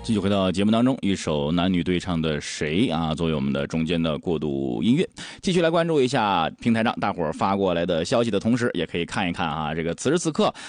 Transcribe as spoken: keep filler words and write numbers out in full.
继续回到节目当中，一首男女对唱的《谁》啊，作为我们的中间的过渡音乐。继续来关注一下平台上大伙儿发过来的消息的同时，也可以看一看啊，这个此时此刻